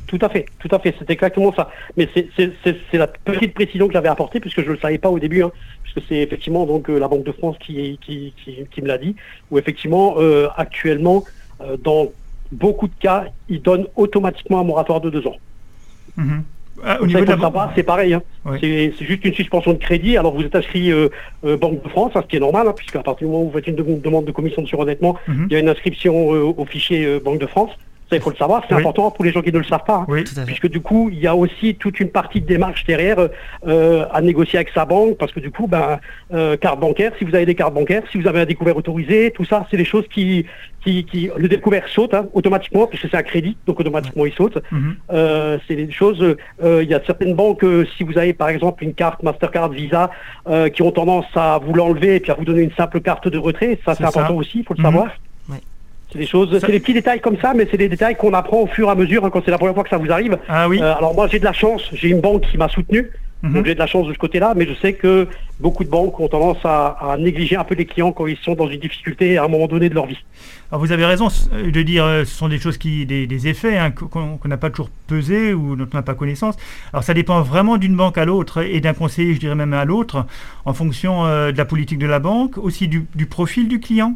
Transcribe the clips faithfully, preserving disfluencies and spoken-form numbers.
Tout à fait, tout à fait, c'est exactement ça. Mais c'est, c'est, c'est, c'est la petite précision que j'avais apportée, puisque je ne le savais pas au début, hein, puisque c'est effectivement donc euh, la Banque de France qui, qui, qui, qui me l'a dit, où effectivement, euh, actuellement, euh, dans beaucoup de cas, ils donnent automatiquement un moratoire de deux ans. Mmh. Ah, au Donc, niveau ça, de la savoir, c'est pareil, hein. Oui. c'est, c'est juste une suspension de crédit, alors vous êtes inscrit euh, euh, Banque de France, hein, ce qui est normal, hein, puisque à partir du moment où vous faites une de- demande de commission de surendettement, Mmh. il y a une inscription euh, au fichier euh, Banque de France. Ça, il faut le savoir, c'est Oui. important pour les gens qui ne le savent pas. Hein. Oui. Tout à fait. Puisque du coup, il y a aussi toute une partie de démarche derrière euh, à négocier avec sa banque, parce que du coup, ben, euh, carte bancaire, si vous avez des cartes bancaires, si vous avez un découvert autorisé, tout ça, c'est des choses qui, qui, qui le découvert saute hein, automatiquement, puisque c'est un crédit, donc automatiquement il saute. Mmh. Euh, c'est des choses. euh, Il y a certaines banques, euh, si vous avez par exemple une carte Mastercard, Visa, euh, qui ont tendance à vous l'enlever et puis à vous donner une simple carte de retrait. Ça, c'est, C'est ça. important aussi, il faut le Mhm. savoir. Ouais. C'est des choses, Ça- c'est des petits détails comme ça, mais c'est des détails qu'on apprend au fur et à mesure hein, quand c'est la première fois que ça vous arrive. Ah oui. Euh, alors moi j'ai de la chance, j'ai une banque qui m'a soutenu, Mhm. donc j'ai de la chance de ce côté-là, mais je sais que beaucoup de banques ont tendance à, à négliger un peu les clients quand ils sont dans une difficulté à un moment donné de leur vie. Alors vous avez raison de dire euh, ce sont des choses qui, des, des effets hein, qu'on qu'on n'a pas toujours pesé ou dont on n'a pas connaissance. Alors ça dépend vraiment d'une banque à l'autre et d'un conseiller, je dirais même à l'autre, en fonction euh, de la politique de la banque, aussi du, du profil du client.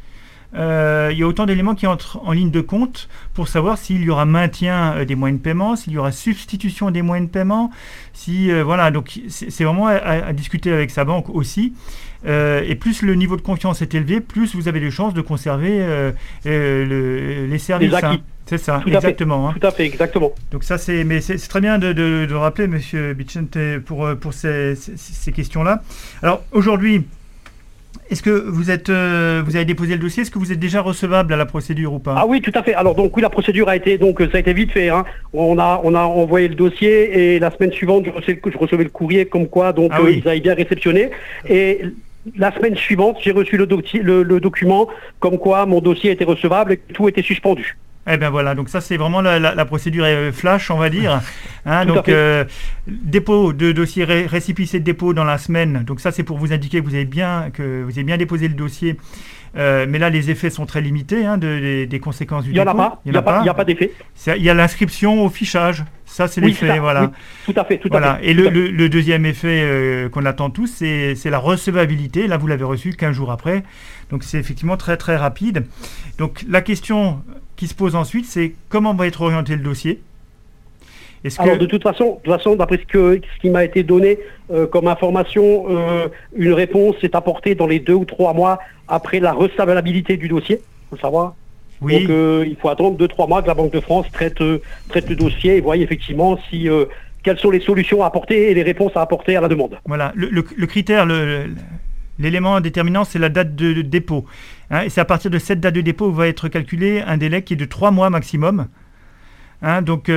Euh, il y a autant d'éléments qui entrent en ligne de compte pour savoir s'il y aura maintien euh, des moyens de paiement, s'il y aura substitution des moyens de paiement, si euh, voilà, donc c'est, c'est vraiment à, à discuter avec sa banque aussi. Euh, et plus le niveau de confiance est élevé, plus vous avez de chances de conserver euh, euh, le, les services. Les acquis. Hein. C'est ça, Tout à fait. exactement. Hein. Tout à fait, exactement. Donc ça c'est, mais c'est, c'est très bien de, de, de rappeler, Monsieur Bicente, pour pour ces, ces, ces questions-là. Alors aujourd'hui. Est-ce que vous êtes, euh, vous avez déposé le dossier? Est-ce que vous êtes déjà recevable à la procédure ou pas? Ah oui, tout à fait. Alors donc oui, la procédure a été donc ça a été vite fait. Hein. On a on a envoyé le dossier et la semaine suivante, je recevais, je recevais le courrier comme quoi donc Ah euh, oui. ils avaient bien réceptionné. Et la semaine suivante, j'ai reçu le, doci- le, le document comme quoi mon dossier était recevable et que tout était suspendu. Eh bien voilà, donc ça c'est vraiment la, la, la procédure euh, flash, on va dire. Hein, Tout à donc fait. euh, dépôt de dossier, ré, récépissé de dépôt dans la semaine. Donc ça c'est pour vous indiquer que vous avez bien, que vous avez bien déposé le dossier. Euh, mais là les effets sont très limités hein, de, des, des conséquences du Il n'y en dépôt. a pas. Il n'y a pas. Il n'y a pas d'effet. C'est- Il y a l'inscription au fichage. Ça c'est Oui, l'effet, c'est ça. voilà. Oui, tout à fait. Tout Voilà. à fait. Et tout le, à fait. le, le deuxième effet euh, qu'on attend tous, c'est, c'est la recevabilité. Là, vous l'avez reçu quinze jours après. Donc, c'est effectivement très, très rapide. Donc, la question qui se pose ensuite, c'est comment va être orienté le dossier? Est-ce Alors que... de toute façon, de toute façon, d'après ce, que, ce qui m'a été donné euh, comme information, euh, une réponse est apportée dans les deux ou trois mois après la recevabilité du dossier. Faut le savoir. Oui. Donc euh, il faut attendre deux trois mois que la Banque de France traite euh, traite le dossier et voit effectivement si euh, quelles sont les solutions à apporter et les réponses à apporter à la demande. Voilà. Le, le, le critère, le, l'élément déterminant, c'est la date de, de dépôt. Hein, et c'est à partir de cette date de dépôt où va être calculé un délai qui est de trois mois maximum. Hein, donc,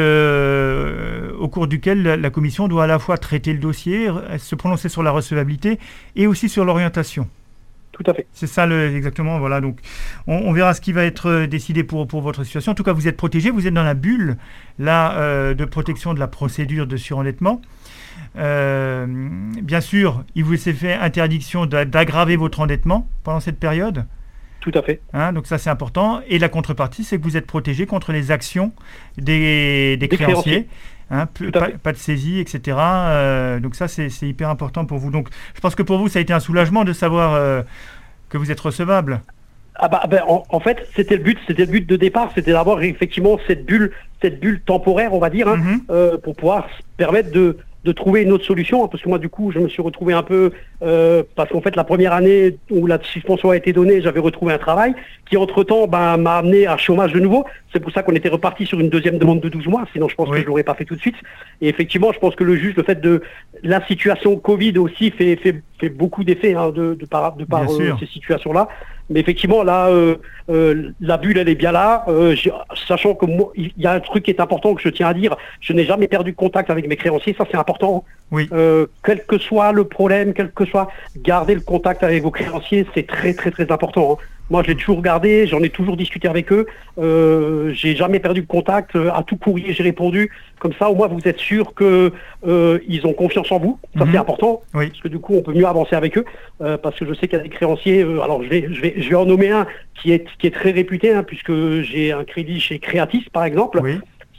euh, au cours duquel la, la commission doit à la fois traiter le dossier, se prononcer sur la recevabilité et aussi sur l'orientation. Tout à fait. C'est ça le, exactement. Voilà. Donc, on, on verra ce qui va être décidé pour, pour votre situation. En tout cas, vous êtes protégé. Vous êtes dans la bulle là euh, de protection de la procédure de surendettement. Euh, bien sûr, il vous est fait interdiction d'a- d'aggraver votre endettement pendant cette période. Tout à fait. Hein, donc ça c'est important. Et la contrepartie, c'est que vous êtes protégé contre les actions des, des, Des créanciers. créanciers. Hein, p- Tout à pas, fait. pas de saisie, et cetera. Euh, donc ça c'est, c'est hyper important pour vous. Donc je pense que pour vous ça a été un soulagement de savoir euh, que vous êtes recevable. Ah bah, ben, en, en fait, c'était le but, c'était le but de départ, c'était d'avoir effectivement cette bulle, cette bulle temporaire, on va dire, hein, Mhm. euh, pour pouvoir se permettre de, de trouver une autre solution. Hein, parce que moi, du coup, je me suis retrouvé un peu, euh, parce qu'en fait, la première année où la suspension a été donnée, j'avais retrouvé un travail qui, entre-temps, ben, m'a amené à chômage de nouveau. C'est pour ça qu'on était reparti sur une deuxième demande de douze mois. Sinon, je pense Oui. que je l'aurais pas fait tout de suite. Et effectivement, je pense que le juge, le fait de la situation Covid aussi fait, fait, fait beaucoup d'effets hein, de, de par, de par Bien euh, sûr. ces situations-là. Mais effectivement, là, euh, euh, la bulle, elle est bien là. Euh, j'ai- sachant que moi, il y a un truc qui est important que je tiens à dire. Je n'ai jamais perdu contact avec mes créanciers. Ça, c'est important. Oui. Euh, quel que soit le problème, quel que soit, garder le contact avec vos créanciers, c'est très, très, très important. Hein. Moi, je l'ai toujours gardé. J'en ai toujours discuté avec eux. Euh, j'ai jamais perdu le contact. Euh, À tout courrier, j'ai répondu. Comme ça, au moins, vous êtes sûr que euh, ils ont confiance en vous. Ça, Mhm. c'est important. Oui. Parce que du coup, on peut mieux avancer avec eux. Euh, parce que je sais qu'il y a des créanciers. euh, alors, je vais, je vais, je vais en nommer un qui est, qui est très réputé, hein, puisque j'ai un crédit chez Creatis, par exemple. Oui. C'est,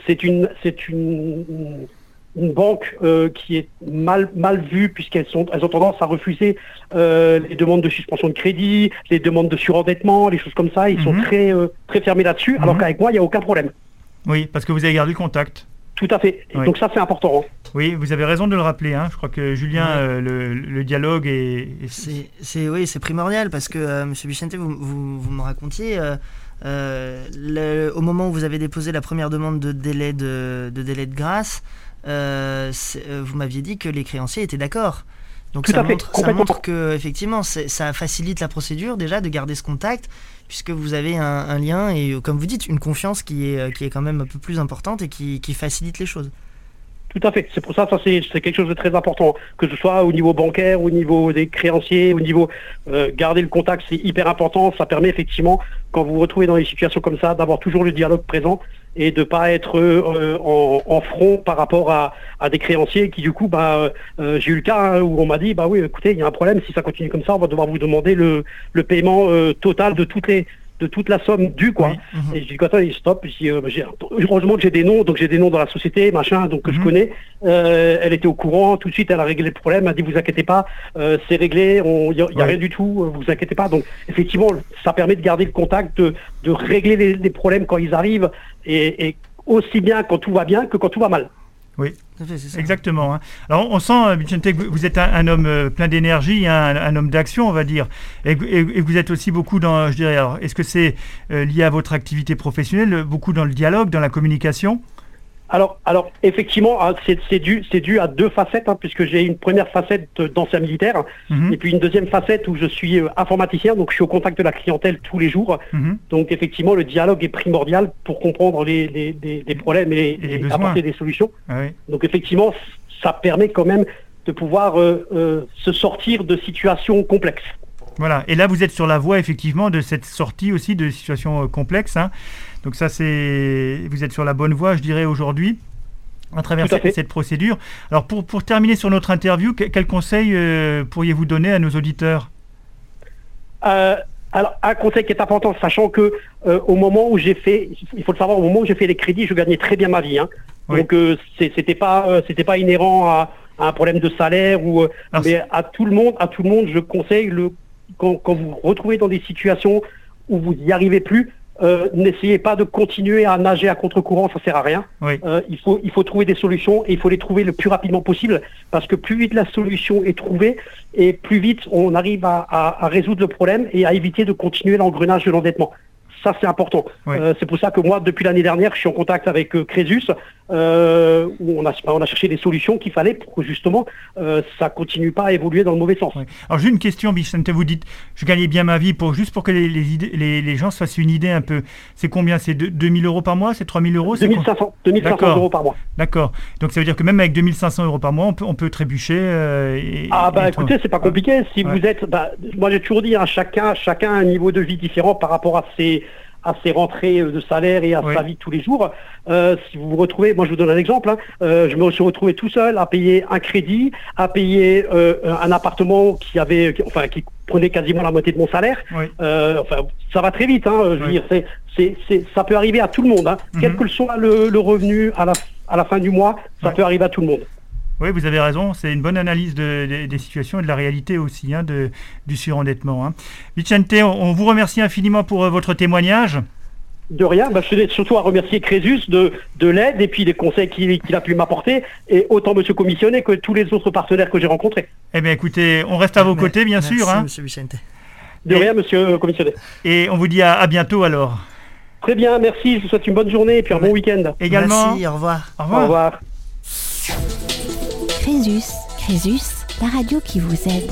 c'est une, c'est une, une, une banque euh, qui est mal, mal vue puisqu'elles sont, elles ont tendance à refuser euh, les demandes de suspension de crédit, les demandes de surendettement, les choses comme ça. Ils mm-hmm. sont très, euh, très fermés là-dessus, mm-hmm. alors qu'avec moi, il n'y a aucun problème. Oui, parce que vous avez gardé le contact. Tout à fait. Oui. Donc ça, c'est important. Hein. Oui, vous avez raison de le rappeler. Hein. Je crois que Julien, oui. euh, le, le dialogue est... est... C'est, c'est, oui, c'est primordial parce que, euh, M. Vicente, vous, vous, vous me racontiez, euh, euh, le, au moment où vous avez déposé la première demande de délai de, de, délai de grâce, euh, vous m'aviez dit que les créanciers étaient d'accord. Donc Tout ça à fait, montre, ça montre que effectivement, ça facilite la procédure déjà de garder ce contact, puisque vous avez un, un lien et, comme vous dites, une confiance qui est, qui est quand même un peu plus importante et qui, qui facilite les choses. Tout à fait. C'est pour ça, ça c'est, c'est quelque chose de très important, que ce soit au niveau bancaire, au niveau des créanciers, au niveau euh, garder le contact, c'est hyper important. Ça permet effectivement, quand vous vous retrouvez dans des situations comme ça, d'avoir toujours le dialogue présent et de pas être euh, en, en front par rapport à, à des créanciers qui du coup, bah, euh, j'ai eu le cas hein, où on m'a dit, bah oui, écoutez, il y a un problème. Si ça continue comme ça, on va devoir vous demander le, le paiement euh, total de toutes les de toute la somme due, quoi. Oui. Mm-hmm. Et je dis, attends, stop. Je dis, euh, j'ai, heureusement que j'ai des noms, donc j'ai des noms dans la société, machin, donc que mm-hmm. je connais. Euh, elle était au courant, tout de suite, elle a réglé le problème, elle a dit, vous inquiétez pas, euh, c'est réglé, il n'y a, y a ouais. rien du tout, vous inquiétez pas. Donc, effectivement, ça permet de garder le contact, de, de régler les, les problèmes quand ils arrivent, et, et aussi bien quand tout va bien que quand tout va mal. Oui, fait, exactement. Hein. Alors on sent, Vicente, que vous êtes un, un homme euh, plein d'énergie, hein, un, un homme d'action, on va dire, et, et, et vous êtes aussi beaucoup dans, je dirais, alors, est-ce que c'est euh, lié à votre activité professionnelle, beaucoup dans le dialogue, dans la communication ? Alors, alors effectivement, c'est, c'est, dû, c'est dû à deux facettes, hein, puisque j'ai une première facette d'ancien militaire, mmh. et puis une deuxième facette où je suis euh, informaticien, donc je suis au contact de la clientèle tous les jours. Mmh. Donc effectivement, le dialogue est primordial pour comprendre les, les, les, les problèmes et, et, et apporter des solutions. Ah oui. Donc effectivement, ça permet quand même de pouvoir euh, euh, se sortir de situations complexes. Voilà, et là vous êtes sur la voie effectivement de cette sortie aussi de situations euh, complexes, hein. Donc ça, c'est, vous êtes sur la bonne voie, je dirais, aujourd'hui, à travers cette, cette procédure. Alors, pour, pour terminer sur notre interview, que, quel conseil euh, pourriez-vous donner à nos auditeurs ? euh, Alors, un conseil qui est important, sachant que euh, au moment où j'ai fait, il faut le savoir, au moment où j'ai fait les crédits, je gagnais très bien ma vie. Hein. Oui. Donc, euh, c'est, c'était pas, euh, c'était pas inhérent à, à un problème de salaire ou, euh, Alors, mais à tout le monde, à tout le monde, je conseille le quand, quand vous vous retrouvez dans des situations où vous n'y arrivez plus. Euh, n'essayez pas de continuer à nager à contre-courant, ça sert à rien. Oui. Euh, il faut, il faut trouver des solutions et il faut les trouver le plus rapidement possible parce que plus vite la solution est trouvée et plus vite on arrive à, à, à résoudre le problème et à éviter de continuer l'engrenage de l'endettement. Ça, c'est important. Oui. Euh, c'est pour ça que moi, depuis l'année dernière, je suis en contact avec euh, Crésus, euh, où on a, on a cherché des solutions qu'il fallait pour que justement, euh, ça continue pas à évoluer dans le mauvais sens. Oui. Alors, j'ai une question, Vicente. Vous dites, je gagnais bien ma vie, pour juste pour que les, les, idées, les, les gens se fassent une idée un peu. C'est combien ? C'est deux mille euros par mois ? C'est trois mille euros ? deux mille cinq cents, deux mille cinq cents euros par mois. D'accord. Donc, ça veut dire que même avec deux mille cinq cents euros par mois, on peut, on peut trébucher. Euh, et, ah, bah et écoutez, être... c'est pas compliqué. Si ouais. vous êtes. Bah, moi, j'ai toujours dit, hein, chacun, chacun a un niveau de vie différent par rapport à ses. à ses rentrées de salaire et à oui. sa vie de tous les jours. Euh, si vous vous retrouvez, moi je vous donne un exemple, hein, euh, je me suis retrouvé tout seul à payer un crédit, à payer euh, un appartement qui avait, qui, enfin qui prenait quasiment la moitié de mon salaire. Oui. Euh, enfin, ça va très vite, hein, je veux oui. dire, c'est, c'est, c'est, ça peut arriver à tout le monde, hein. Mm-hmm. Quel que soit le, le revenu à la, à la fin du mois, ça oui. peut arriver à tout le monde. Oui, vous avez raison, c'est une bonne analyse de, de, des situations et de la réalité aussi, hein, de, du surendettement. Hein. Vicente, on, on vous remercie infiniment pour euh, votre témoignage. De rien, bah, je tenais surtout à remercier Crésus de, de l'aide et puis des conseils qu'il, qu'il a pu m'apporter, et autant monsieur commissionné que tous les autres partenaires que j'ai rencontrés. Eh bien écoutez, on reste à vos Mais, côtés bien merci, sûr. Hein. Monsieur Vicente. De et, rien monsieur commissionné. Et on vous dit à, à bientôt alors. Très bien, merci, je vous souhaite une bonne journée et puis un bon week-end. Également. Merci, au revoir. Au revoir. Au revoir. Crésus, Crésus, la radio qui vous aide.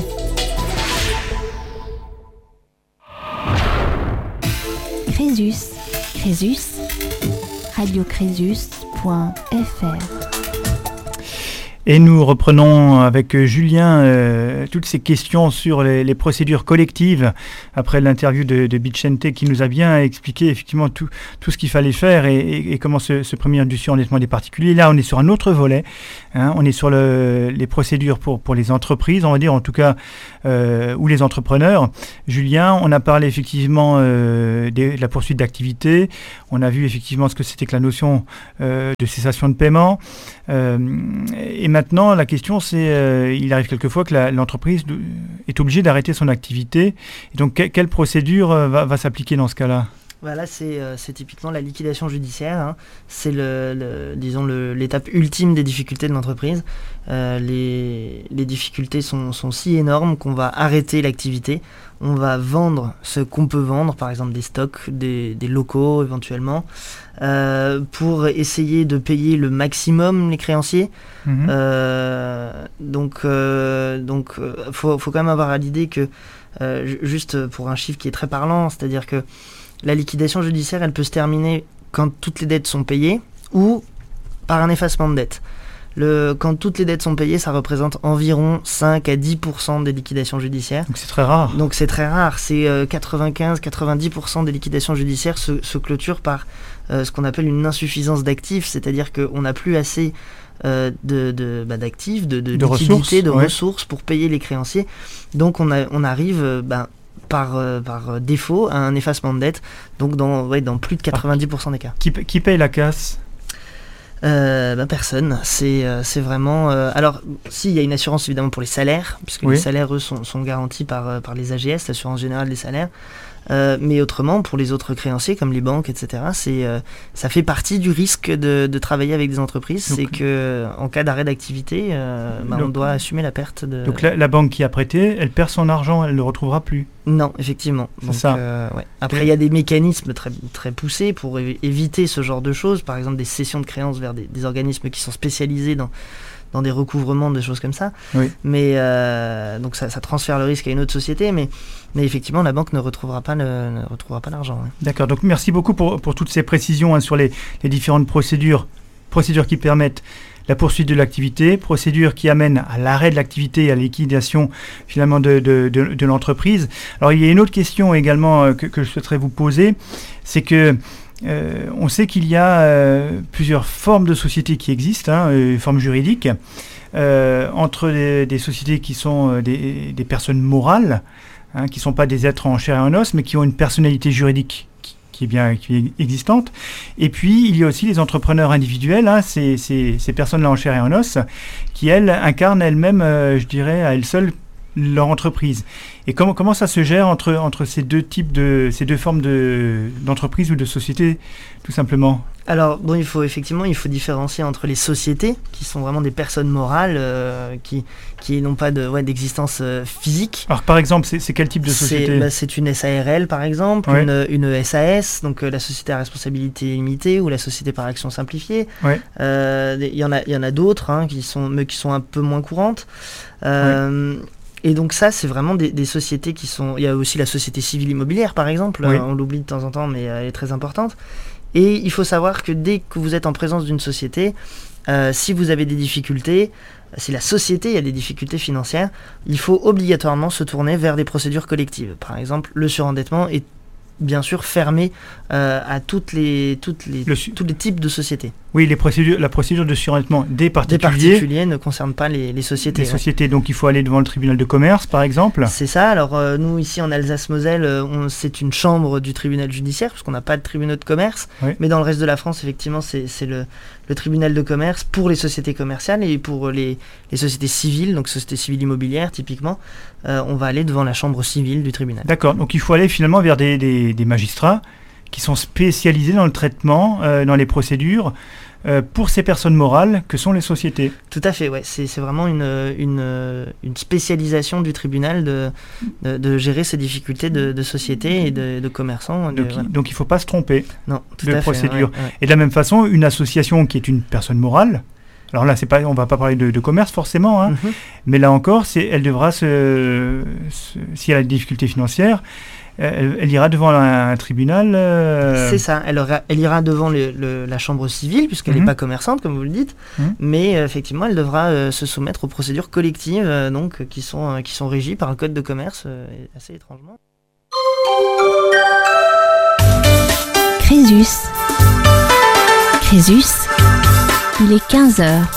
Crésus, Crésus, radio crésus point f r. Et nous reprenons avec Julien euh, toutes ces questions sur les, les procédures collectives après l'interview de, de Bicente qui nous a bien expliqué effectivement tout, tout ce qu'il fallait faire et, et, et comment se, se prémunir du surendettement des particuliers. Là, on est sur un autre volet. Hein, on est sur le, les procédures pour, pour les entreprises, on va dire en tout cas, euh, ou les entrepreneurs. Julien, on a parlé effectivement euh, des, de la poursuite d'activité. On a vu effectivement ce que c'était que la notion euh, de cessation de paiement. Euh, et maintenant, la question, c'est, euh, il arrive quelquefois que la, l'entreprise est obligée d'arrêter son activité. Et donc, que, quelle procédure euh, va, va s'appliquer dans ce cas-là ? Voilà, c'est, euh, c'est typiquement la liquidation judiciaire. Hein. C'est le, le, disons le, l'étape ultime des difficultés de l'entreprise. Euh, les, les difficultés sont, sont si énormes qu'on va arrêter l'activité. On va vendre ce qu'on peut vendre, par exemple des stocks, des, des locaux éventuellement, euh, pour essayer de payer le maximum les créanciers. Mmh. Euh, donc, euh, donc, euh, faut, faut quand même avoir à l'idée que, euh, juste pour un chiffre qui est très parlant, c'est-à-dire que la liquidation judiciaire, elle peut se terminer quand toutes les dettes sont payées ou par un effacement de dette. Le, quand toutes les dettes sont payées, ça représente environ cinq à dix pour cent des liquidations judiciaires. Donc c'est très rare. Donc c'est très rare. C'est euh, quatre-vingt-quinze à quatre-vingt-dix pour cent des liquidations judiciaires se, se clôturent par euh, ce qu'on appelle une insuffisance d'actifs, c'est-à-dire qu'on n'a plus assez euh, de, de, bah, d'actifs, de, de, de liquidités, ressources, de ouais. ressources pour payer les créanciers. Donc on, a, on arrive... Euh, bah, Par, euh, par défaut à un effacement de dette, donc dans, ouais, dans plus de quatre-vingt-dix pour cent des cas. Qui, qui paye la casse ? euh, bah, Personne. C'est, euh, c'est vraiment... Euh, alors, si, il y a une assurance évidemment pour les salaires, puisque oui. les salaires, eux, sont, sont garantis par, euh, par les A G S, l'assurance générale des salaires. Euh, mais autrement, pour les autres créanciers, comme les banques, et cetera, c'est, euh, ça fait partie du risque de, de travailler avec des entreprises. Donc, c'est qu'en cas d'arrêt d'activité, euh, bah, donc, on doit assumer la perte de... Donc la, la banque qui a prêté, elle perd son argent, elle ne le retrouvera plus. Non, effectivement. C'est donc, ça. Euh, ouais. Après, il y a des mécanismes très, très poussés pour é- éviter ce genre de choses. Par exemple, des cessions de créances vers des, des organismes qui sont spécialisés dans... dans des recouvrements, des choses comme ça. Oui. Mais euh, donc ça, ça transfère le risque à une autre société, mais, mais effectivement, la banque ne retrouvera pas, le, ne retrouvera pas l'argent. Hein. D'accord, donc merci beaucoup pour, pour toutes ces précisions hein, sur les, les différentes procédures, procédures qui permettent la poursuite de l'activité, procédures qui amènent à l'arrêt de l'activité et à la liquidation finalement de, de, de, de l'entreprise. Alors il y a une autre question également euh, que, que je souhaiterais vous poser, c'est que Euh, on sait qu'il y a euh, plusieurs formes de sociétés qui existent, hein, euh, formes juridiques, euh, entre les, des sociétés qui sont euh, des, des personnes morales, hein, qui ne sont pas des êtres en chair et en os, mais qui ont une personnalité juridique qui, qui, est bien qui est existante. Et puis, il y a aussi les entrepreneurs individuels, hein, ces, ces, ces personnes-là en chair et en os, qui, elles, incarnent elles-mêmes, euh, je dirais, à elles seules, leur entreprise. Et comment, comment ça se gère entre, entre ces deux types de, ces deux formes de, d'entreprise ou de société, tout simplement ? Alors, bon, il faut effectivement, il faut différencier entre les sociétés, qui sont vraiment des personnes morales, euh, qui, qui n'ont pas de, ouais, d'existence euh, physique. Alors, par exemple, c'est, c'est quel type de société ? c'est, bah, c'est une S A R L, par exemple, ouais. une, une S A S, donc euh, la société à responsabilité limitée, ou la société par action simplifiée. Ouais. Euh, y en a, y en a d'autres, hein, qui sont, mais qui sont un peu moins courantes. Euh, ouais. Et donc ça, c'est vraiment des, des sociétés qui sont... Il y a aussi la société civile immobilière, par exemple. Oui. On l'oublie de temps en temps, mais elle est très importante. Et il faut savoir que dès que vous êtes en présence d'une société, euh, si vous avez des difficultés, si la société a des difficultés financières, il faut obligatoirement se tourner vers des procédures collectives. Par exemple, le surendettement est bien sûr fermé euh, à toutes les, toutes les, su- tous les types de sociétés. Oui, les procédures, la procédure de surendettement des particuliers, des particuliers ne concerne pas les, les sociétés. Les ouais. sociétés, donc il faut aller devant le tribunal de commerce, par exemple. C'est ça. Alors euh, nous, ici en Alsace-Moselle, euh, on, c'est une chambre du tribunal judiciaire, parce qu'on n'a pas de tribunal de commerce. Oui. Mais dans le reste de la France, effectivement, c'est, c'est le, le tribunal de commerce pour les sociétés commerciales et pour les, les sociétés civiles, donc sociétés civiles immobilières, typiquement, euh, on va aller devant la chambre civile du tribunal. D'accord. Donc il faut aller finalement vers des, des, des magistrats qui sont spécialisés dans le traitement, euh, dans les procédures, euh, pour ces personnes morales que sont les sociétés. Tout à fait, ouais. C'est, c'est vraiment une, une, une spécialisation du tribunal de, de, de gérer ces difficultés de, de sociétés et de, de commerçants. De, donc, voilà. donc il ne faut pas se tromper non, tout de à procédure. Fait, ouais, ouais. Et de la même façon, une association qui est une personne morale, alors là, c'est pas, on ne va pas parler de, de commerce forcément, hein, mm-hmm. mais là encore, c'est, elle devra, se, se, si elle a des difficultés financières, elle, elle ira devant un, un tribunal euh... C'est ça, elle, aura, elle ira devant le, le, la chambre civile, puisqu'elle n'est mmh. pas commerçante, comme vous le dites, mmh. mais euh, effectivement, elle devra euh, se soumettre aux procédures collectives euh, donc, qui, sont, euh, qui sont régies par un code de commerce euh, assez étrangement. Crésus. Crésus, il est quinze heures.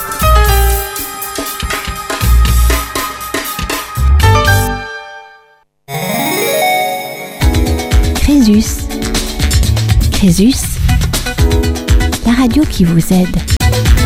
Crésus. Crésus, la radio qui vous aide.